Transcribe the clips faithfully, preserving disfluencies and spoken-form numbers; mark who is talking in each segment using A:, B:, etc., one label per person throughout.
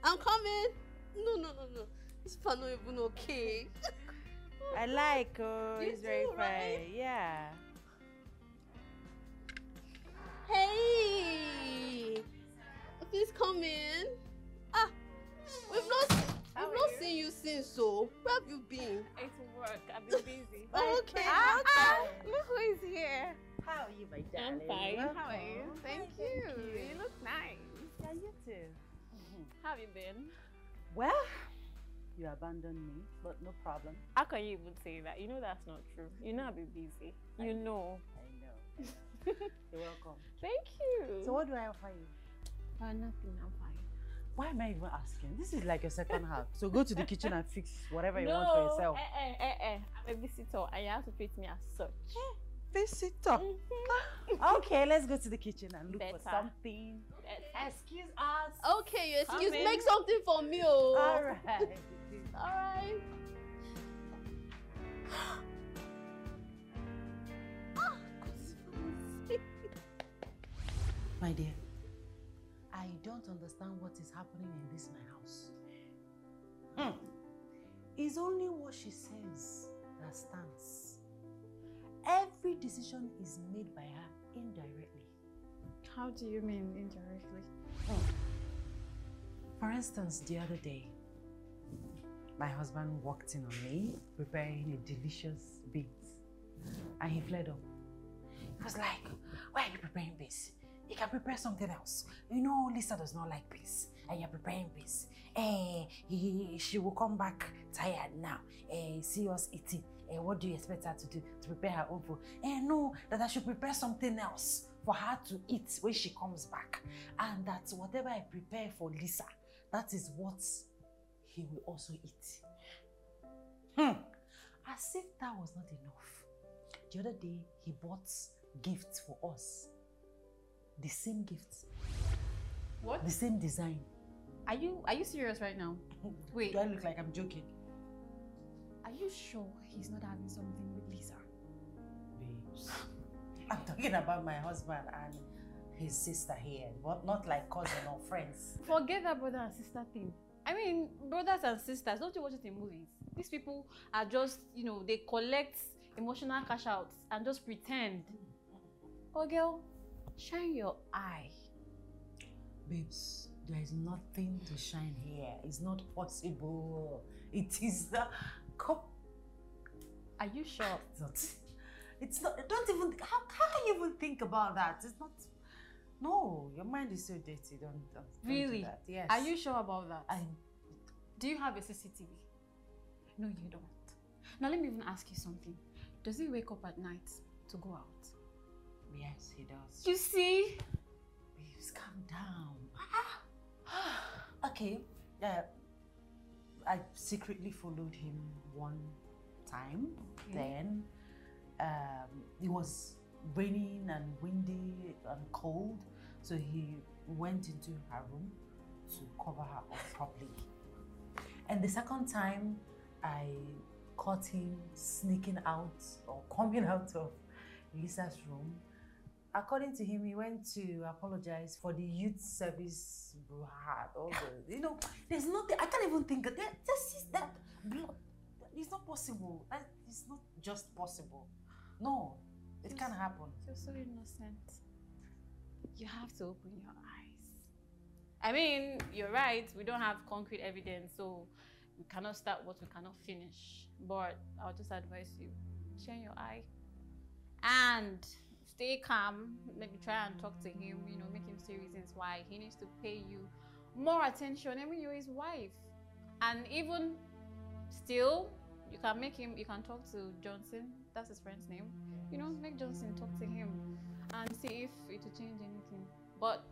A: I'm coming. No, no, no, no. This fan not even okay.
B: I like, oh,
A: You
B: it's very
A: too, right?
B: fine. Yeah.
A: Hey! Please come in. Ah, we've not,
C: How
A: we've
C: are
A: not
C: you?
A: seen you since, so where have you been?
C: It's work. I've been busy.
A: Oh, okay.
C: Ah,
A: okay.
C: ah, look who is here.
B: How are you, my
C: I'm
B: darling?
C: fine.
B: Welcome.
C: How are you? Thank,
B: Thank
C: you.
B: you.
C: You look nice.
B: Yeah, you too.
C: How have you been?
B: Well, you abandoned me, but no problem.
C: How can you even say that? You know that's not true. You know I've been busy. You know.
B: I know. I know. You're welcome.
C: Thank you.
B: So what do I offer you?
C: Uh, nothing. I'm fine.
B: Why am I even asking? This is like your second half. So go to the kitchen and fix whatever you
C: no,
B: want for yourself.
C: Eh, eh, eh, eh. I'm a visitor and you have to treat me as such.
B: Visitor.
C: Mm-hmm.
B: Okay, let's go to the kitchen and look
C: Better.
B: for something.
C: Better.
B: Excuse us.
A: Okay, you excuse
C: Come in.
A: make something for me, oh.
B: All right.
A: All right.
B: My dear, I don't understand what is happening in this my house. Hmm. It's only what she says that stands. Every decision is made by her indirectly.
C: How do you mean indirectly?
B: Hmm. For instance, the other day, my husband walked in on me preparing a delicious beans and he fled up. He was like, why are you preparing beans? You can prepare something else. You know, Lisa does not like beans and you're preparing beans. Eh, he, she will come back tired now. Eh, see us eating. Eh, what do you expect her to do? To prepare her own food? Eh, no, that I should prepare something else for her to eat when she comes back. And that whatever I prepare for Lisa, that is what he will also eat. Hmm. As if that was not enough. The other day, he bought gifts for us. The same gifts.
C: What?
B: The same design.
C: Are you are you serious right now? Wait.
B: Do I look like I'm joking?
C: Are you sure he's not having something with Lisa?
B: Babes. I'm talking about my husband and his sister here. But not like cousin or friends.
C: Forget that brother and sister thing. I mean, brothers and sisters, don't you watch it in movies? These people are just, you know, they collect emotional cash outs and just pretend. Oh girl, shine your eye.
B: Babes, there is nothing to shine here. It's not possible. It is the cup.
C: Are you sure?
B: It's not. It's not. Don't even. How, how can you even think about that? It's not. No, your mind is so dirty. Don't. don't, don't
C: Really?
B: do that. Yes.
C: Are you sure about that?
B: I.
C: Do you have a C C T V? No, you don't. Now let me even ask you something. Does he wake up at night to go out?
B: Yes, he does.
C: You see?
B: Babes, calm down. Okay. Yeah. I secretly followed him one time.
C: Okay.
B: Then um, it was raining and windy and cold, so he went into her room to cover her up properly. And the second time, I caught him sneaking out or coming out of Lisa's room. According to him, he went to apologize for the youth service brouhaha. All the, you know, there's nothing, I can't even think of that. This is that blood. It's not possible. That is not just possible. No, it can't happen.
C: You're so innocent. You have to open your eyes. I mean, you're right. We don't have concrete evidence, so we cannot start what we cannot finish. But I'll just advise you, shine your eye. And stay calm. Maybe try and talk to him, you know, make him see reasons why he needs to pay you more attention. I mean, you're his wife. And even still, you can make him, you can talk to Johnson, that's his friend's name. You know, make Johnson talk to him and see if it will change anything. But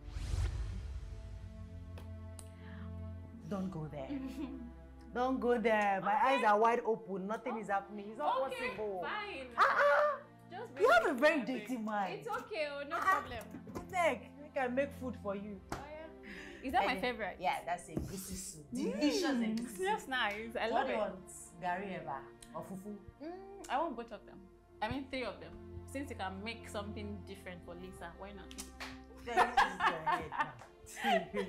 B: don't go there. Don't go there. My
C: Okay.
B: eyes are wide open. Nothing is happening. It's not
C: okay,
B: possible.
C: fine.
B: Ah,
C: Just
B: you have a
C: bring
B: very
C: it.
B: dirty mind.
C: It's okay, oh, no
B: Ah.
C: problem.
B: Take. I can make food for you.
C: Oh, yeah. Is that my
B: Eh,
C: favorite?
B: Yeah, that's a goosey soup. Delicious
C: Mm,
B: egusi.
C: that's nice. I
B: What
C: love
B: do you
C: it.
B: want? Gari eba or fufu?
C: Mm, I want both of them. I mean, three of them. Since you can make something different for Lisa, why not?
B: There is your head now.